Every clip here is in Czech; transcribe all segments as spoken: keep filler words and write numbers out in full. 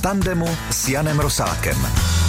V tandemu s Janem Rosákem.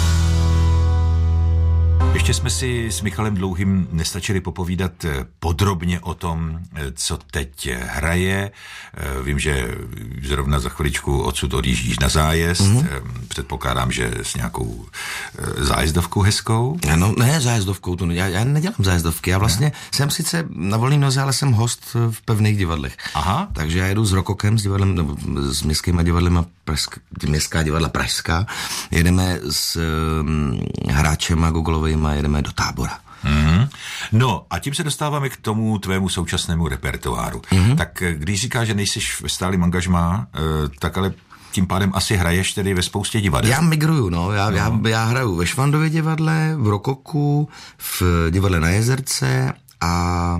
Ještě jsme si s Michalem Dlouhým nestačili popovídat podrobně o tom, co teď hraje. Vím, že zrovna za chviličku odsud odjíždíš na zájezd. Mm-hmm. Předpokládám, že s nějakou zájezdovkou hezkou. No ne, zájezdovkou, to ne, já, já nedělám zájezdovky. Já vlastně ne? jsem sice na volný noze, ale jsem host v pevných divadlech. Aha. Takže já jedu s Rokokem, s divadlem, nebo s městskýma divadlema, Pražsk, městská divadla Pražská. Jedeme s um, hráčema gogolovejma, jedeme do Tábora. Mm-hmm. No a tím se dostáváme k tomu tvému současnému repertoáru. Mm-hmm. Tak když říkáš, že nejsiš ve stálým angažmá, tak ale tím pádem asi hraješ tedy ve spoustě divadel. Já migruju, no. Já, no. já, já hraju ve Švandově divadle, v Rokoku, v divadle Na Jezerce a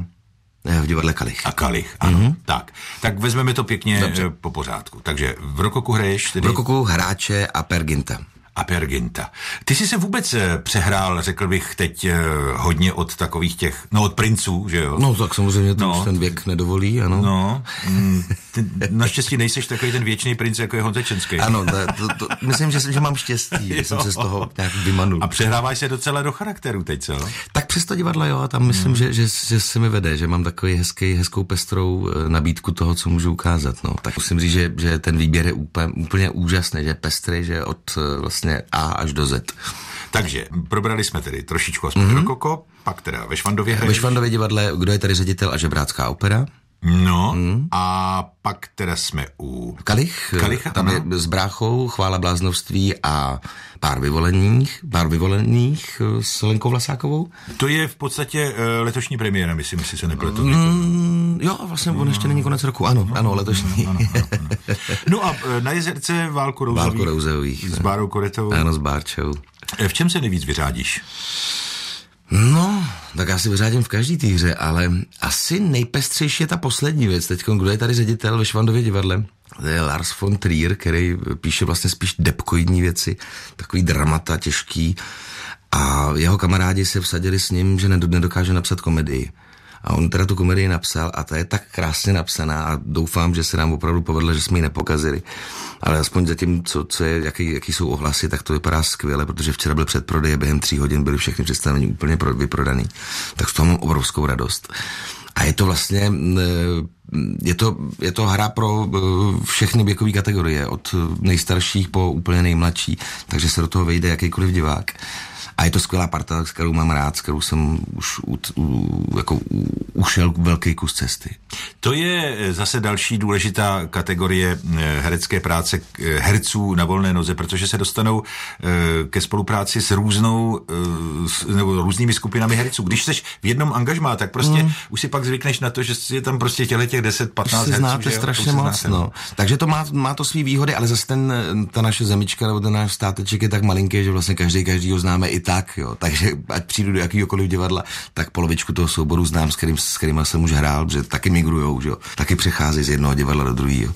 v divadle Kalich. A Kalich, ano. Mm-hmm. Tak, tak vezmeme to pěkně Dobře. po pořádku. Takže v Rokoku hraješ tedy... V Rokoku Hráče a Perginta. A Perginta. Ty jsi se vůbec přehrál, řekl bych, teď hodně od takových těch, no od princů, že jo? No tak samozřejmě to no. už ten věk nedovolí, ano. No, ty naštěstí nejseš takový ten věčný princ, jako je Honzečenský. Ano, to, to, to, myslím, že, že mám štěstí, že jsem se z toho nějak vymanul. A přehráváš se docela do charakteru teď, co? Tak přes to divadlo, jo, a tam myslím, no. že, že, že se mi vede, že mám takový hezký, hezkou pestrou nabídku toho, co můžu ukázat, no. Tak musím říct, že, že ten výběr je úplně, úplně úžasný, že je pestrý, že od vlastně A až do Z. Takže probrali jsme tedy trošičku aspoň mm-hmm. Rokoko, pak teda ve Švandově hraješ. Ve Švandově divadle Kdo je tady ředitel a Žebrácká opera. No, mm. a pak teda jsme u... Kalich, Kalicha, tam ano. je s bráchou Chvála bláznovství a Pár vyvolených, pár vyvolených s Lenkou Vlasákovou. To je v podstatě uh, letošní premiéra, myslím, jestli se nepletu. Mm, jo, vlastně on ještě není konec roku, ano, no, ano, letošní. Ano, ano, ano. No a na Jezerce Válku Rouzových. Válku Rouzových. S Bárou Koretovou. Ano, s Bárčou. V čem se nejvíc vyřádíš? No, tak já si vyřádím v každý té hře, ale asi nejpestřejší je ta poslední věc. Teď, kdo je tady ředitel ve Švandově divadle? To je Lars von Trier, který píše vlastně spíš depkoidní věci, takový dramata těžký. A jeho kamarádi se vsadili s ním, že nedokáže napsat komedii. A on teda tu komedii napsal a ta je tak krásně napsaná a doufám, že se nám opravdu povedlo, že jsme ji nepokazili. Ale aspoň zatím, co, co je, jaký, jaký jsou ohlasy, tak to vypadá skvěle, protože včera byl předprodej a během tří hodin byly všechny představení úplně vyprodaný. Tak z toho mám obrovskou radost. A je to vlastně, je to, je to hra pro všechny věkové kategorie, od nejstarších po úplně nejmladší, takže se do toho vejde jakýkoliv divák. A je to skvělá parta, s kterou mám rád, s kterou jsem už u, u, jako u, ušel velký kus cesty. To je zase další důležitá kategorie herecké práce herců na volné noze, protože se dostanou ke spolupráci s různou nebo různými skupinami herců. Když jsi v jednom angažmá, tak prostě mm. už si pak zvykneš na to, že je tam prostě těle těch deset patnáct herců. Znáte strašně moc, znáte. No. Takže to má, má to svý výhody, ale zase ten, ta naše zemička nebo ten náš státeček je tak malinký, že vlastně každý každýho známe i tak, jo. Takže ať přijdu do jakýhokoliv divadla, tak polovičku toho souboru znám, s kterým, s kterýma jsem už hrál, protože taky migrujou, že jo. Taky přechází z jednoho divadla do druhého.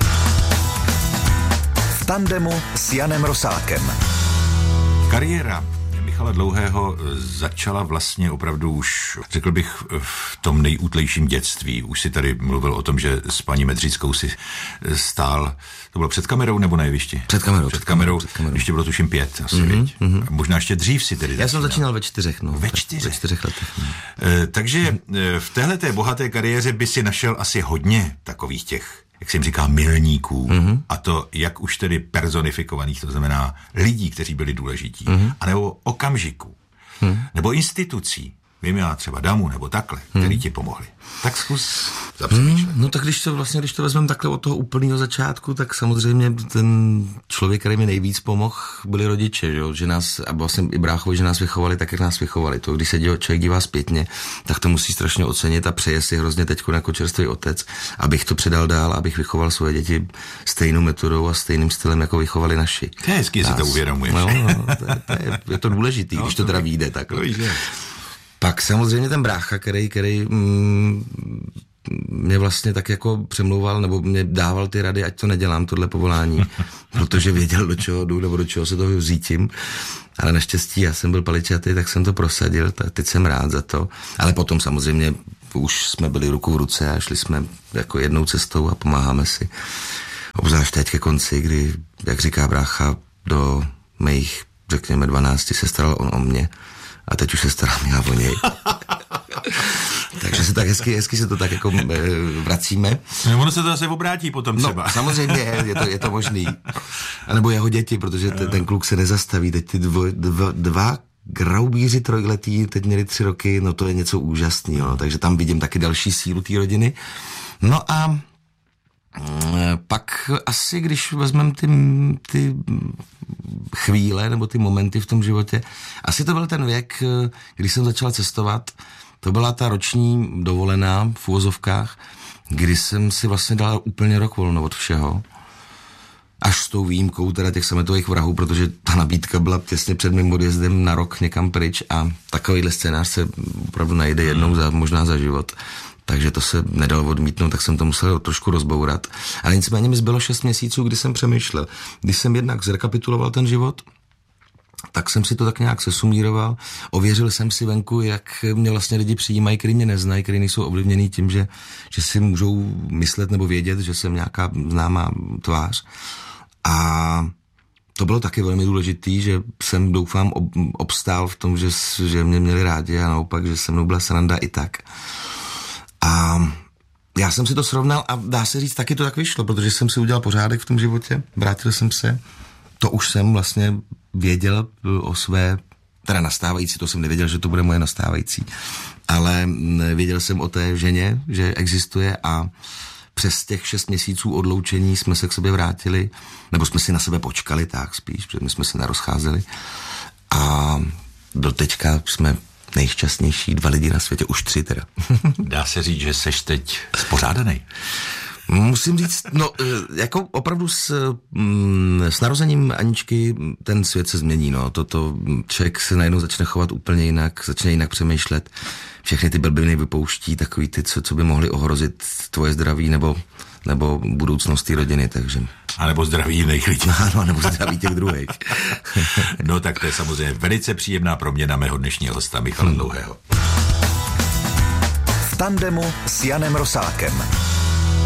V tandemu s Janem Rosákem. Kariéra Michala Dlouhého začala vlastně opravdu už, řekl bych, v tom nejútlejším dětství. Už si tady mluvil o tom, že s paní Medřickou si stál, to bylo před kamerou nebo na jevišti? Před kamerou. Před kamerou, před kamerou. Ještě bylo tuším pět, asi mm-hmm, mm-hmm. Možná ještě dřív si tedy Já začínal. jsem začínal ve čtyřech, no. Ve čtyřech? Ve čtyřech letech. No. E, takže v téhleté bohaté kariéře by si našel asi hodně takových těch, jak se jim říká, milníků, mm-hmm. a to jak už tedy personifikovaných, to znamená lidí, kteří byli důležití, mm-hmm. anebo okamžiků, mm-hmm. nebo institucí, vím já třeba Damu nebo takhle, mm-hmm. který ti pomohli. Tak zkus zapřemýšlet. Hmm, no tak když to vlastně, když to vezmeme takhle od toho úplného začátku, tak samozřejmě ten člověk, který mi nejvíc pomohl, byli rodiče, že, jo? Že nás, a vlastně i bráchovi, že nás vychovali tak, jak nás vychovali. To, když se děl, člověk dívá zpětně, tak to musí strašně ocenit a přeje si hrozně teďko jako čerstvý otec, abych to předal dál, abych vychoval svoje děti stejnou metodou a stejným stylem, jako vychovali naši. To je hezky, že si to uvědomuješ. No, no, to je, to je, je to důležitý, no, když to teda vyjde takhle. Pak samozřejmě ten brácha, který, který mm, mě vlastně tak jako přemlouval, nebo mě dával ty rady, ať to nedělám, tohle povolání, protože věděl, do čeho jdu, nebo do čeho se toho vzítím. Ale naštěstí já jsem byl paličatý, tak jsem to prosadil, tak teď jsem rád za to. Ale potom samozřejmě už jsme byli ruku v ruce a šli jsme jako jednou cestou a pomáháme si. Obzvlášť teď ke konci, kdy, jak říká brácha, do mých, řekněme, dvanácti se staral on o mě a teď už se starám já o něj. Takže se tak hezky, hezky se to tak jako e, vracíme. No, ono se to zase obrátí potom třeba. No, samozřejmě je, je to, je to možný. A nebo jeho děti, protože ten, ten kluk se nezastaví. Teď ty dvo, dva, dva graubíři trojletí, teď měli tři roky, no to je něco úžasného. Takže tam vidím taky další sílu té rodiny. No a pak asi, když vezmeme ty, ty chvíle nebo ty momenty v tom životě, asi to byl ten věk, kdy jsem začal cestovat. To byla ta roční dovolená v uvozovkách, kdy jsem si vlastně dal úplně rok volno od všeho. Až s tou výjimkou teda těch sametových vrahů, protože ta nabídka byla těsně před mým odjezdem na rok někam pryč a takovýhle scénář se opravdu najde jednou za, možná za život. Takže to se nedalo odmítnout, tak jsem to musel trošku rozbourat. Ale nicméně mi zbylo šest měsíců, kdy jsem přemýšlel. Když jsem jednak zrekapituloval ten život, tak jsem si to tak nějak sesumíroval. Ověřil jsem si venku, jak mě vlastně lidi přijímají, kteří mě neznají, kteří nejsou ovlivněný tím, že, že si můžou myslet nebo vědět, že jsem nějaká známá tvář. A to bylo taky velmi důležitý, že jsem, doufám, ob, obstál v tom, že, že mě měli rádi a naopak, že se mnou byla sranda i tak. A já jsem si to srovnal a dá se říct, taky to tak vyšlo, protože jsem si udělal pořádek v tom životě, vrátil jsem se, to už jsem vlastně věděl o své, teda nastávající, to jsem nevěděl, že to bude moje nastávající, ale věděl jsem o té ženě, že existuje a přes těch šest měsíců odloučení jsme se k sobě vrátili, nebo jsme si na sebe počkali, tak spíš, protože my jsme se nerozcházeli a do teďka jsme nejšťastnější dva lidi na světě, už tři teda. Dá se říct, že seš teď spořádanej. Musím říct, no, jako opravdu s, s narozením Aničky ten svět se změní, no, toto člověk se najednou začne chovat úplně jinak, začne jinak přemýšlet, všechny ty blbiny vypouští, takový ty, co, co by mohly ohrozit tvoje zdraví nebo, nebo budoucnost té rodiny, takže... A nebo zdraví jiných lidí. Ano, nebo zdraví těch druhých. No tak to je samozřejmě velice příjemná proměna mého dnešního hosta Michala Dlouhého. V tandemu s Janem Rosákem.